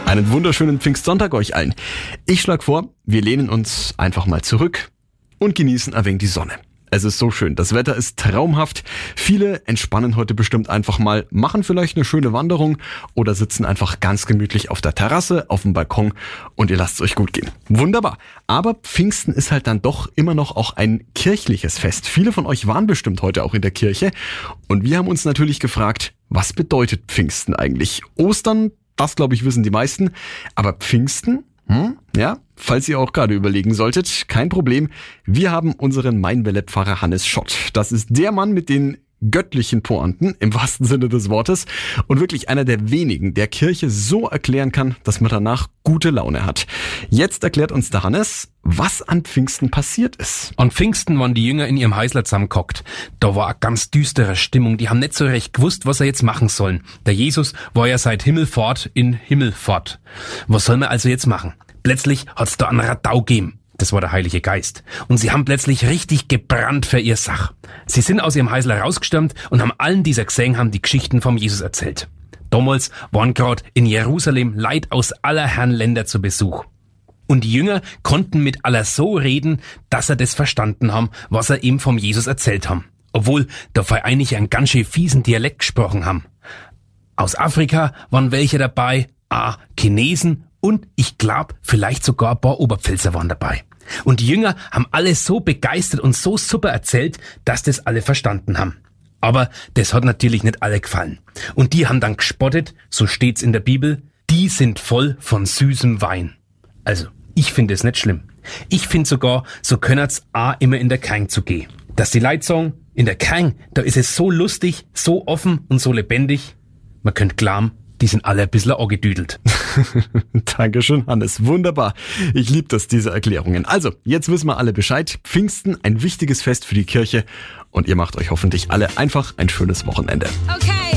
Einen wunderschönen Pfingstsonntag euch allen. Ich schlage vor, wir lehnen uns einfach mal zurück und genießen ein wenig die Sonne. Es ist so schön, das Wetter ist traumhaft. Viele entspannen heute bestimmt einfach mal, machen vielleicht eine schöne Wanderung oder sitzen einfach ganz gemütlich auf der Terrasse, auf dem Balkon und ihr lasst es euch gut gehen. Wunderbar. Aber Pfingsten ist halt dann doch immer noch auch ein kirchliches Fest. Viele von euch waren bestimmt heute auch in der Kirche und wir haben uns natürlich gefragt, was bedeutet Pfingsten eigentlich? Ostern, das glaube ich wissen die meisten, aber Pfingsten? Ja, falls ihr auch gerade überlegen solltet, kein Problem. Wir haben unseren Mainwelle-Pfarrer Hannes Schott. Das ist der Mann mit den göttlichen Pointen, im wahrsten Sinne des Wortes. Und wirklich einer der wenigen, der Kirche so erklären kann, dass man danach gute Laune hat. Jetzt erklärt uns der Hannes, was an Pfingsten passiert ist. An Pfingsten waren die Jünger in ihrem Häusler zusammengehockt. Da war eine ganz düstere Stimmung. Die haben nicht so recht gewusst, was sie jetzt machen sollen. Der Jesus war ja seit Himmelfahrt in Himmelfahrt. Was soll man also jetzt machen? Plötzlich hat's da einen Radau gegeben. Das war der Heilige Geist. Und sie haben plötzlich richtig gebrannt für ihr Sach. Sie sind aus ihrem Häusler rausgestürmt und haben allen, die sie gesehen haben, die Geschichten vom Jesus erzählt. Damals waren gerade in Jerusalem Leute aus aller Herren Länder zu Besuch. Und die Jünger konnten mit aller so reden, dass sie das verstanden haben, was sie ihm vom Jesus erzählt haben. Obwohl dabei einige einen ganz schön fiesen Dialekt gesprochen haben. Aus Afrika waren welche dabei, Chinesen und ich glaube, vielleicht sogar ein paar Oberpfälzer waren dabei. Und die Jünger haben alles so begeistert und so super erzählt, dass das alle verstanden haben. Aber das hat natürlich nicht alle gefallen. Und die haben dann gespottet, so steht's in der Bibel, die sind voll von süßem Wein. Also, ich finde es nicht schlimm. Ich finde sogar, so könnt's immer in der Kirche zu gehen. Dass die Leute sagen, in der Kirche, da ist es so lustig, so offen und so lebendig. Man könnte glauben, die sind alle ein bisschen angedüdelt. Dankeschön, Hannes. Wunderbar. Ich liebe das, diese Erklärungen. Also, jetzt wissen wir alle Bescheid. Pfingsten, ein wichtiges Fest für die Kirche. Und ihr macht euch hoffentlich alle einfach ein schönes Wochenende. Okay.